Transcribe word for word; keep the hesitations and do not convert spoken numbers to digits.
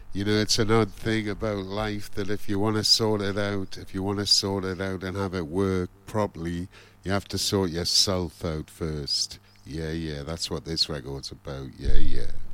You know, it's an odd thing about life that if you want to sort it out, if you want to sort it out and have it work properly, you have to sort yourself out first. Yeah, yeah, that's what this record's about. Yeah, yeah.